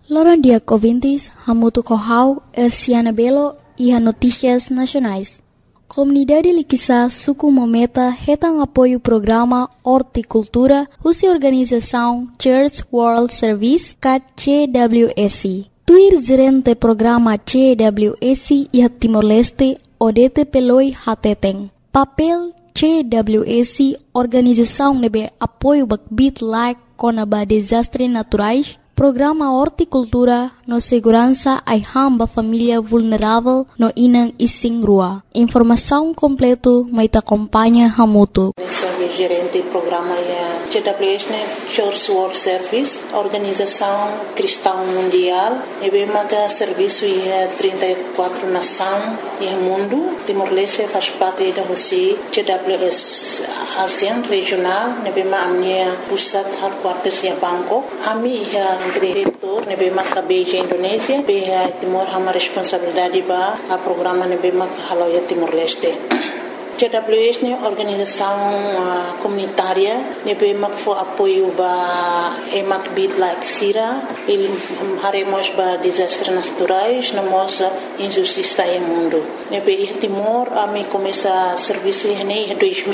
Loran dia ouvintes, hamutu kohau, Elsiana Belo e a Notícias Nacionais. Comunidade Liquiçá suku mometa retang apoio programa Horticultura, husi organização Church World Service, CWSC. Tuir gerente programa CWSC e Timor-Leste, Odete Peloi Hateteng. Papel CWSC, organização nebe apoio bakbit like konaba desastre naturais, programa Horticultura no segurança ai hamba família vulnerável no inang ising rua. Informação completo mai te acompanha hamutu. Gerente do programa CWS, Church World Service, Organização Cristã Mundial, e bem que serviço é 34 nações e mundo. Timor-Leste faz parte da Rússia, CWS ASEAN regional, e bem a minha pusat headquarters em Bangkok. A minha diretor, e bem que Beijing Indonésia, bem Timor uma responsabilidade para o programa e bem que halau Timor-Leste. CWS é uma organização comunitária que for apoio para emak bit like sira, ele haremos para desastres naturais, na nossa injustiça no mundo. Nebe Timor a mim começa serviço em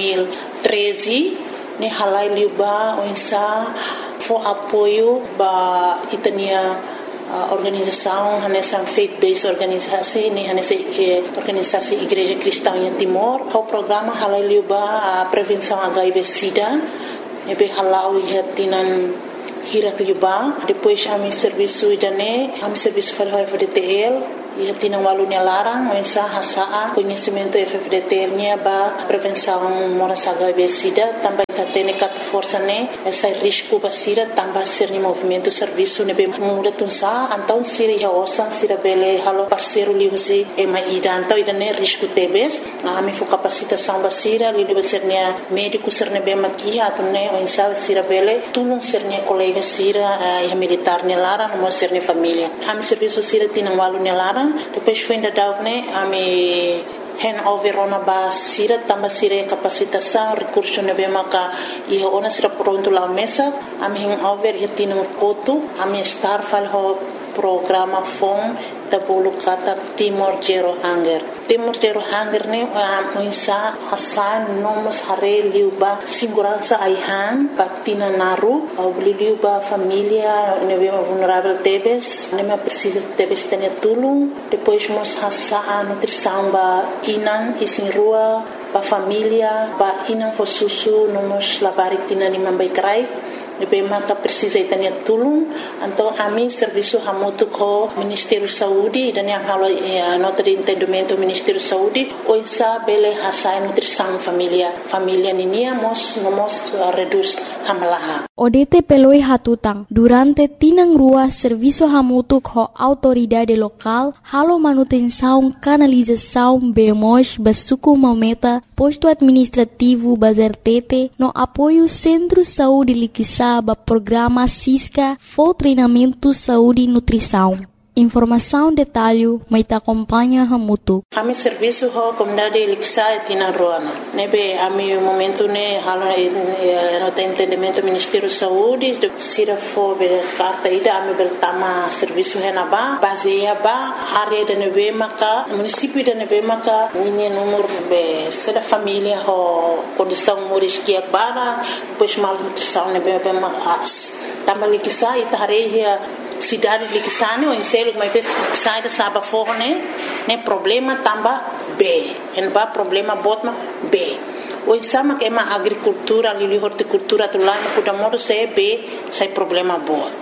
2013, ne halai liba onsa for apoio para itania organização nessa faith-based organização nessa organização Igreja Cristã em Timor. O programa halaliuba a prevenção HIV/SIDA, nebe halau ia tinan hirak liuba. Depois a mi serviço idane, a mi serviço para o FDTL ia tinan walunya larang, mensa hasaa conhecimento FDTL nya ba prevenção moras HIV/SIDA também tene cat força né essa risco basira também ser no movimento serviço nebe muda tunsa então sira ia osan sira bele halo parceiro liusi e mai então idane risco tebes a mi fo capacitação basira li deve ser né médico ser nebe makia atune mensa sira bele tulung ser né colega sira e militar né lara no ser né família a mi serviço sira tinan walu né lara depois fenda daune a mi handover ona ba sira tamba sira capacitação recurso nebe maka e ona sira pronto la mesa a mi handover hitino kotu a mi star fal ho programa fom tabulu kata Timor Zero Hunger. Timor Zero Hunger ne muisa hasan nomos hare liuba segurança aihan patina naru au liuba família nebe vulnerável tebes nebe precisa tebes tenia tulung depois mos hasa nutrição ba inan isin rua ba família ba inan fosusu nomos labarik tina ni mambai krai nebe mata precisa itania tulung então a mim serviço hamutu ko Ministério Saúde dan yang halo nota de entendimento Ministério Saúde o insa bele hasai nutrição família ninia mos reduz hamalaha Odete peloi hatutang durante tinang rua serviço hamutu ko autoridade local halo manutenção canalização bemos basuku mometa posto administrativo bazertete no apoio Centro Saúde Liquiçá ba programa Cisca for treinamento saúde e nutrição. Informação detalhe mai te acompanha hamutu. Ami serviço ho comunidade Liquiçá tina roana. Nebe ami momento ne halo no entendimento Ministério Saúde de sira fo be carta ida ami bertama serviço henaba baseia ba área de nebe maka município de nebe maka minha número be seda família ho condição moris que bara depois mal nutrição nebe be mas tama Liquiçá itareia cidade Liquiçá o enselo mas sai da saba forne ne problema tamba B en ba problema botma B o insama que ma agricultura lili horticultura tu lá no kuda modo se B sai problema bot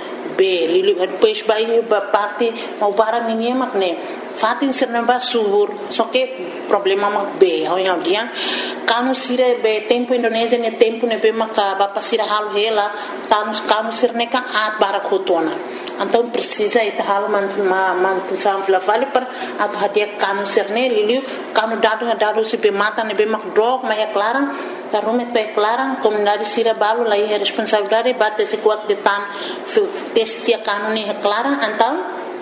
B lili depois vai ba parte mau barang ninguém mak ne fatin serna ba subur só que problema mak B ao dia kanu sire be tempo Indonésia ne tempo ne be maka ba pasira halu hela kanu sirne kan at barak hotona então precisa ita hal mantusam flavali per atau hadia kanu serne liliu kanu dado se be mata ne be mak drog ma clarang tarume te clarang comunidade sira balu lai responsabilidade bate se kuat de tan testia kanu ni clarang então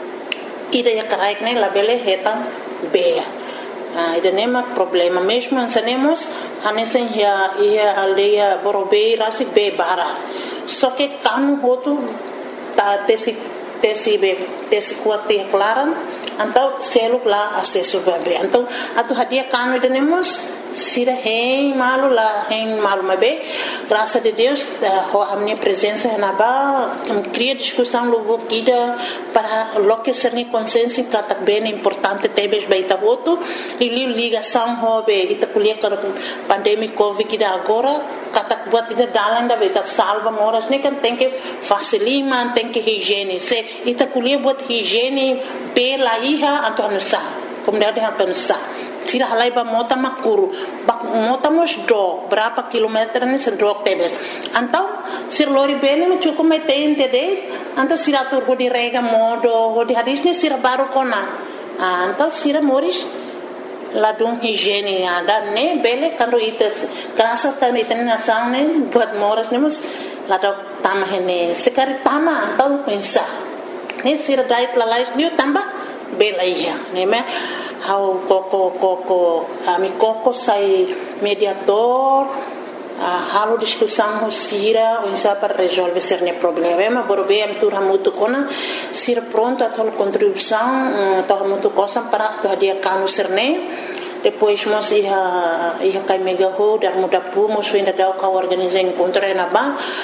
ida ya karaik ne labele hetan be ida nema problema mesmo ansanemos hanesen ia aldeia borobei rasi be bara só que kanu hotu ta tesi tesi kuat te klaran então seluk la acesso bebe então atu hadia kanu denemos sira hein malu mabe graças a Deus a minha presença na ba cria discussão logo guida para lo que ser ni consciência que bem importante tebes baita voto e ligação hobe ita kuliah para pandemia covid que agora katak buat ida dalan da beta salva moras ne kan tem que facilima tem que higiene se ita kuliah buat higiene pela iha atau nusa comunidade atau nusa sira halai ba mota makuru bak mota mos do berapa kilometer ni sendok tebes antau sir lori bene me cukup metente de antau sira tur go di rega modo go di hadis ni sira baru kona antau sira moris ladung higiene ada ne bele kando ites kerasa kan iten nasang ne buat moras ne mus ladok tamah ne sekali tama antau pensa ne sira dait lalais ni tambah bela iya ne me how koko ami koko sai mediator halo discussão sira insa para resolver certo problema borbe am tur hamutu kona sira pronto a tol contribuição to hamutu cosa para to dia kanu serne depois mos ia kai mega ho dar muda pu mos ainda dau ka organizar encontro na ba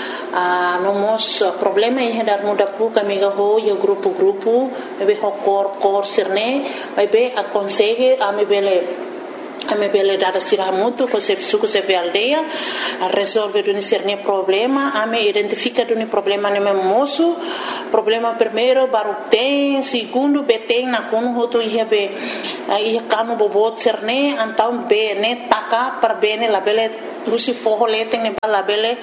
no mos problema ia dar muda pu ka mega ho ia grupo be ho cor serne be a consegue a me bele dada sira mutu ko se suku se aldeia a resolve do cerne problema a me identifica do problema ne moço problema primeiro baru tem segundo beteng na kono hoto ia be ia kanu bobot cerne antau be ne taka per bene la bele rusi forro leteng ne bala bele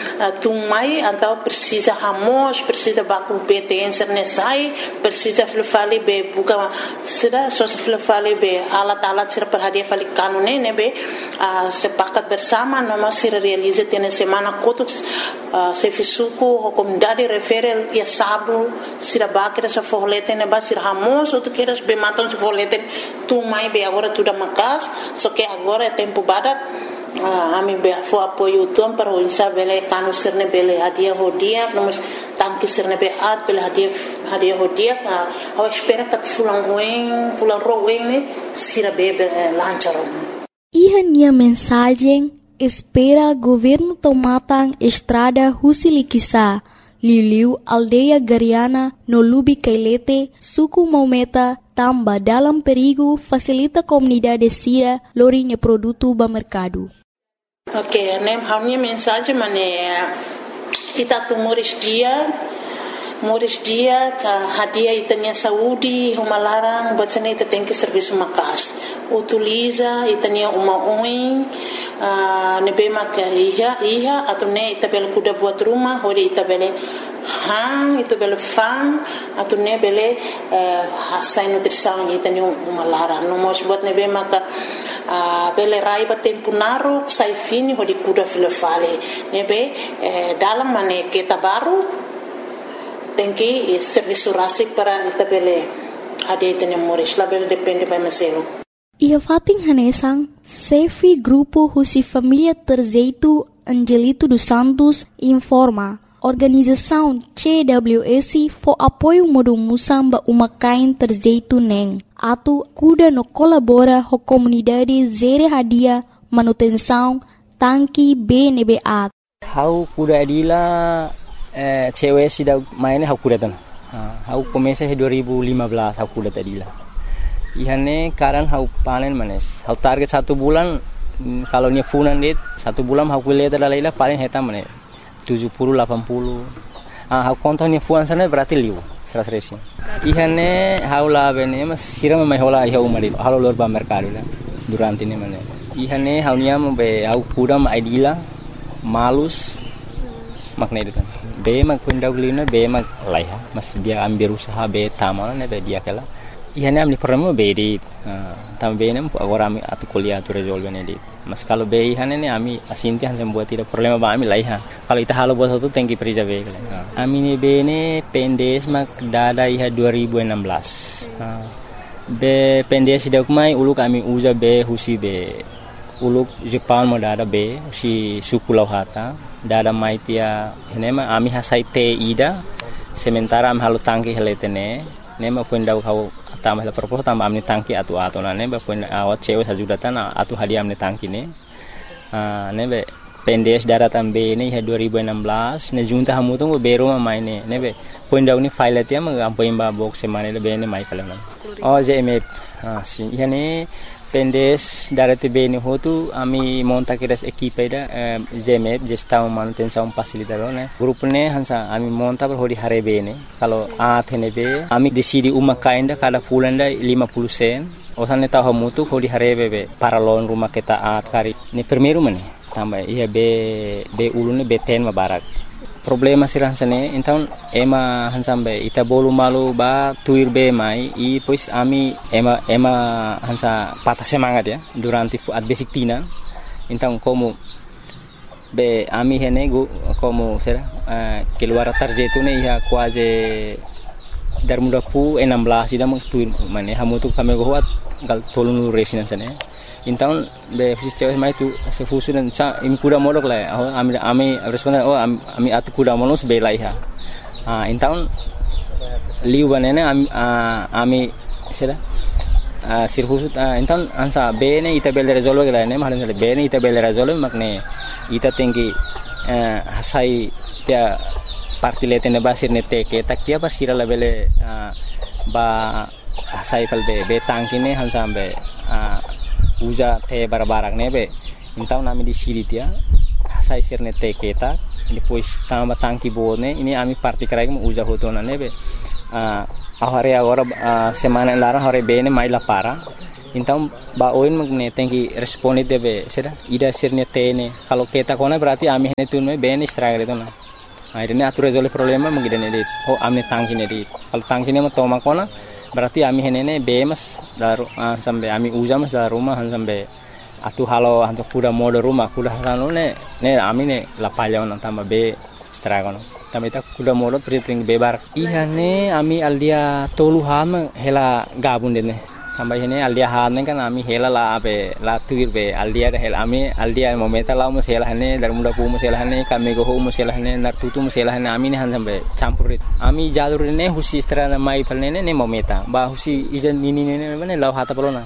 tumai antau precisa hamos precisa baku beteng cerne sai precisa flufali be buka sira so flufali be alat sira perhadia fali kanune nebe sepakat bersama noma sira realize tene semana kotuk se fisuku comunidade referel ia sabu sira bakira sa forlete neba sira hamos outro queiras be matam se forlete tu mai be agora tudo makas só que agora é tempo badak ami be fo apoio tom para o insabele kanu sirne bele hadia hodia nós tanque sirne be at bele hadia hodia a espera que fulan roen ne sira bebe lancharon Ihania mensagem espera governo tomatan estrada Husilikisa Liliu aldeia Gariana no Lubi Kailete suku Maumeta tamba dalam perigo facilita comunidade sira lorinha produto ba mercado. Ok, nem a minha mensagem itatu moris dia ka hadia itania saúde uma larang bacana ita tem que serviço makas utiliza itania uma oin nebema ka iha atau ne ita bel kuda buat rumah hori ita bele ita bele fan atau ne bele hasai nutrição itania uma larang no mos buat nebema ka bele raiba tempo naru sai fini hori kuda filofale nebe dalam mane kita baru tem que serviço rasi para itabele ade tene moris label depende by maselo ia fating hanesang Sefi grupo Husi Família Terzeito Angelito dos Santos informa organização CWS for apoio modo musamba umakain Terzeito neng atu kuda no colabora ho comunidade zere hadia manutenção tanki BNBA how kuda adila cewek sudah mainnya aku datang. Aku komesa 2015 aku datang tadi lah. Ihane karan aku panen manes. Aku target 1 bulan kalau ni funan dit 1 bulan aku lihat dalam lah paling heta manes 70 80. Aku kontak ni funan sana berarti liu 100. Ihane aku lah bene mas siram mai hola iha umari. Halo lor ba mercado lah durante ni manes. Ihane aku niam be aku kuram idila malus makna itu kan. Be mag pundaw lina be mag laiha mas dia ambil usaha be tamal ne be dia kala ihane amni problema be di tam be nem agora ami atu kuliah tu resolve ne di mas kalau be ihane ne ami asinti han buat tidak problema ba ami laiha kalau ita halo buat itu tengki perija be kala ami ne be ne pendes mag dada iha 2016 be pendes dak mai uluk ami uza be husi be uluk Jepang mo dada be si suku lauhata dada maitia henema ami hasai te ida sementara am halo tangki heletene ne ma pun dau kau tambah la propos tambah amni tangki atu na ne ba pun awat cewe sajudatan atu hadiah amni tangki ne ne be pendes daratan be ne 2016 ne junta hamu tu bero ma mai ne be pun dau ni file tia ma am poin ba box semane le be ne mai kala JMF si yani pendes darate be ne hotu ami monta kiras equipe da JMF gestão manutenção facilitador ne grupo ne hansa ami monta per hodi hare be ne kalau athene be ami decidi uma kainda kada fulanda 50 sen osane tahu hamu tu hodi hare be paralon rumah kita kari ni primeiro mane tambah iya be ulune be ten ma barak problema sirah sane então ema hansambe ita bolu malu ba tuir be mai i pois ami ema hansa patah semangat ya durante at basic tina então como be ami hene como será keluar tarjetu ne ia quase dar muda pu 16 ida mak tuir mane hamu tu kami goat gal tolunu resinan sane então be fisios mai tu se fusunan cha im kuda modok la ami responden ami atu kuda monos be lai ha então liu banana ami sera sirhusut então ansa be ne ita bel resolve la ne mahalan be ne ita bel resolve makne ita tinggi hasai tia partilete ne basir ne teke tak tia basira la bele ba hasai pal be tangki ne hansambe uja te barbarak nebe então nami di siri tia sai sirne te keta depois tamba tangki bone ini ami parti krai uja hotona nebe ahare agora semana lara hore bene mai la para então ba oin magne tenki responde debe sera ida sirne tene kalau keta kona berarti ami hene tunme bene struggle itu na akhirnya atur resolve problema mengidane di ami tangki ne di kalau tangki ne toma kona berarti ami henene bemas daru sampai ami ujamas daru rumah sampai atu halo anto kuda modo rumah kuda halo ne ami ne lapalya on tamba be stragon tamba ita kuda modo priting bebar ihane ami aldia tolu ham hela gabun dene tamba hene aldia han kan ami hela la be la tuir be aldia hela ami aldia momenta la mus hela hane dar muda pu mus hela hane kami go mus hela hane nar tutu mus hela hane ami ne han sampai campurit ami jalur ne husi strana mai palne ne momenta ba husi ijan nini ne ne law hata polona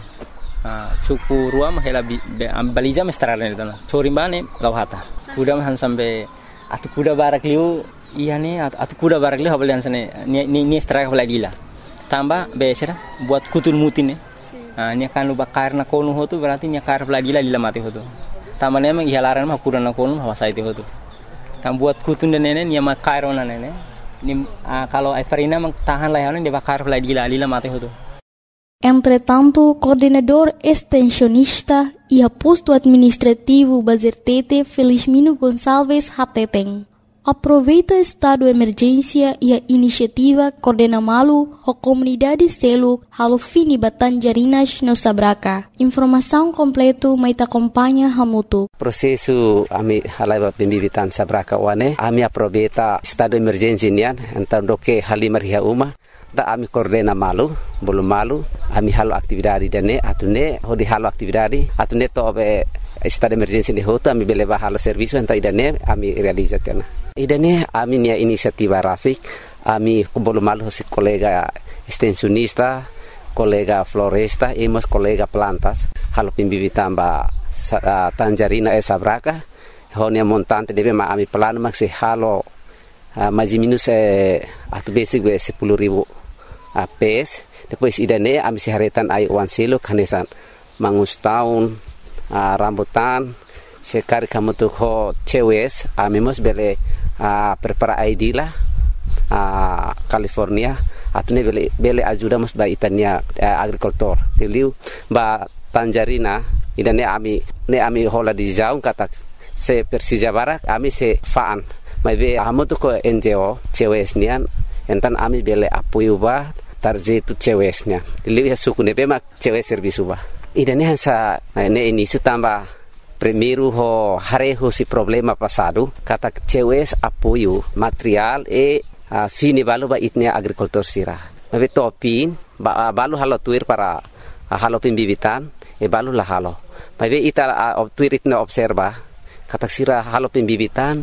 suku ruam hela baliza mestrana ne dana sori bane law hata kuda han sampai atu kuda barak liu ihane atu kuda barak liu habalian sane ni strike lagi lah tambah besera buat kutul mutin nya kan lu bakar na konu hotu berarti nya kar lagi la mati hotu tambah ne mang ihalaran mah kurang na konu hawasa itu hotu tam buat kutun dan nene nya makar ona nene ni kalau Everina mang tahan lah dia bakar lagi la mati hotu. Entretanto, coordenador extensionista e posto administrativo Bazertete Felizmino Gonçalves Hateteng aproveita estado de emergência e a iniciativa Coordena Malu, a comunidade Seluk, halo fini Batanjarinas no Sabraka. Informação completa mais acompanha Hamutu. Prosesu ami halai pembibitan Sabraka wane, ami aproveita estado de emergência nian, então doke halimar hia uma. Da ami Coordena Malu, belum malu, ami halo aktividade dane, atune hodi halo aktividade, atune to be estado de emergência ni hotu ami beleba halo serviço enta idane ami realizatena. Idane ami nia inisiativa rasik, ami belum malu si kolega extensionista, kolega floresta, emos kolega plantas, halo pimbibitan ba Tanjarina Sabraka, honia montante debe ma ami plan maksi halo mais minus atu basic 10.000 PS. Depois idane ami siharetan ai wan silo kanesan mangus tahun rambutan sekali kamu tu ho cewes ami mos bele prepara ID lah California atune bele ajuda mos ba itania agricultor tiliu ba Tanjarina idane ami hola di jaung kata se Persija Barak ami se faan mai be amu tu ko NGO cewes nian entan ami bele apoio ba tarjetu cewesnya lihat suku nebe mak cewes servisu ba idane hansa ne ini setamba primeiro ho hareho si problema passado kata cewes apoio material fini balu ba itnia agricultor sira mabe topin balu halo tuir para halo pembibitan balu lah halo mabe ita tuir itna observa kata sira halo pembibitan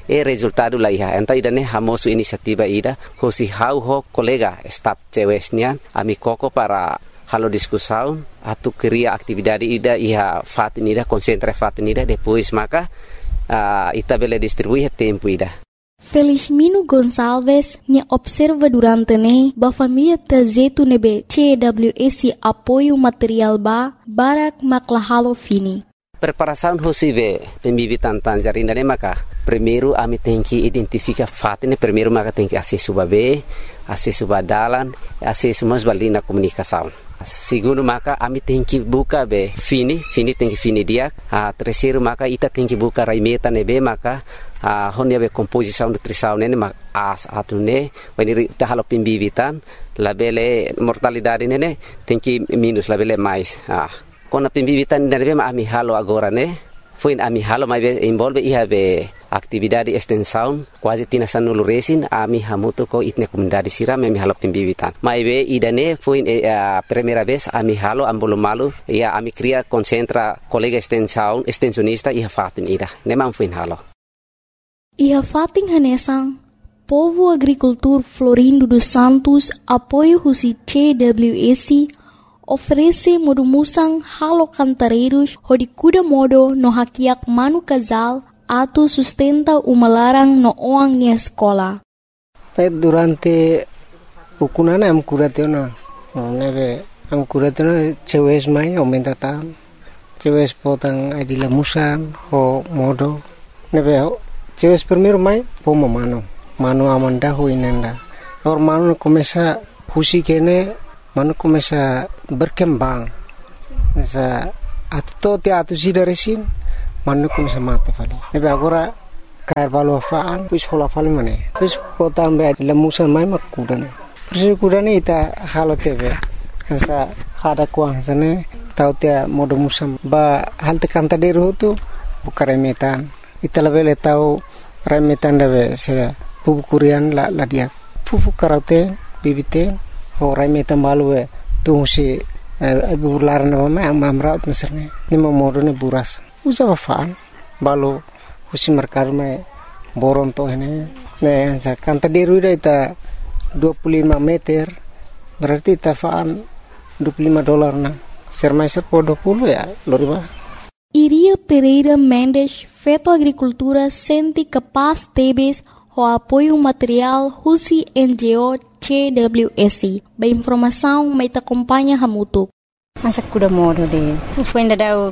resultado la iha enta idane hamosu inisiativa ida hosi hau ho kolega staf cewesnian ami koko para halo diskusaun atu kriya aktividade ida iha fatin ida konsentra fatin ida depois maka ita bele distribuir tempo ida. Felizmino Gonçalves nya observa durante ne ba família tazetu nebe CWS apoio material barak maklahalo fini. Preparação hosive pembibitan tangerina ne maka primeiro ami tenki identifica fatine primeiro maka tenki acesso babe acesso badalan acesso mas balina comunicação. Segundo maka ami tenki buka be fini tenki fini dia. Terceiro maka ita tenki buka raimeta nebe maka honia be komposisi nutrisaun nene mak atune weniri tahalo pimbibitan labele mortalidade nene tenki minus labele mais kona pimbibitan nebe ma ami halo agora ne fuin ami halo mai be involve iha be aktividade extensaun quasi tina sanulu resin ami hamuto ko itne comunidade siram ami halo pimbibitan mai be idane fuin primeira vez ami halo ambolo malu ia ami cria concentra colega extensionista iha fatin ida nemam fuin halo. Iha fating hanesang, Povo Agricultor Florindo dos Santos, apoio husi CWS, oferece modumusang halo cantareiros hodikuda modo no hakiak manu casal atu sustenta umalarang no oang nia escola. Durante ukunana am kuratena, neve am kuratena cewes mai aumenta tam, cewes potang adila musan ho modo, neve cewes primeiro mai poma mano amanda ho inenda or mano começa husi kene mano começa berkembang sa atu sida resin mano começa mata fali nebe agora cair valo faan pus hola fali mane pus potan be lemusan mai makudane pus kudane ita halo tebe sa hada kuang sane tau te modo musam ba hal te kanta deru tu bukaremetan ita lebele tau remetan dawe se pupu kurian la dia pupu karate bibite ho remetan balwe tu si bular na ma amraut meserne ni momodo ne buras usa faan balu husi merkar me boron to ne sa kanta deru ita 25 meter berarti ta faan $25 na sermai po 20 ya loriba. Iria Pereira Mendes, Feto Agricultura, sente capaz tebes o apoio material Husi NGO CWS. Ba informação mai ta acompanha hamutuk. Masa kuda modo de. Foi ainda da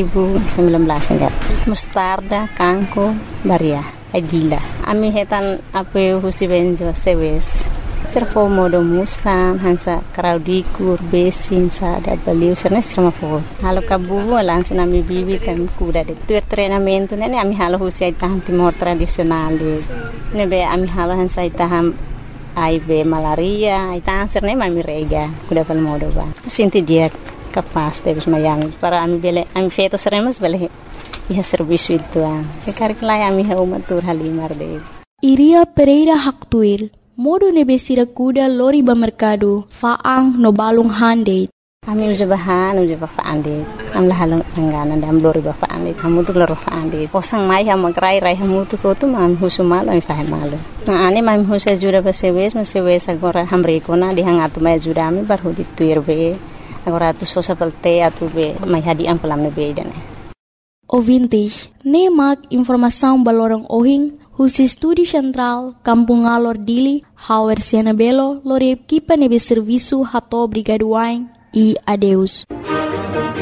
2019 enggak. Mustarda, kangko, baria, adila. Ami hetan apoio Husi NGO CWS. Servo modo musan hansa kraudikur besin sa da baliu serna strama po halo kabu langsung ami bibitan kuda de tur treinamento nene ami halo husi taham timor tradisional de nebe ami halo hansa taham aibe malaria itang serne ami rega kuda pal modo ba sinti dia kapas terus mayang para ami bele ami feto seremos bele iha serviço itu sekarang lai ami haumatur halimar de Iria Pereira Haktuir modo nebesira kuda lori ba mercado faang no balung hande. Ami uja faang de. Am lahalong angganan dam lori ba faang de. Hamu tu lori faang de. Posang mai ham rai hamu tu ko tu mam husumal am fahe malu. Na ane mam husa jura ba sewes agora hamre kona di hangatu mai jura ami bar hudi tuir be. Agora tu sosa pelte atu be mai hadi am pelam ne be dane. Ouvintes, nemak informação balorong ohing Husi Estúdio Central, Kampung Alor Dili, Hauer Sianabelo, Lore Equipa Nebe Serviço Rato Brigaduain e adeus.